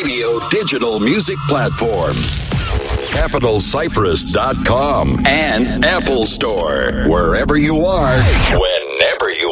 radio digital music platform. CapitalCypress.com and Apple Store. Wherever you are, whenever you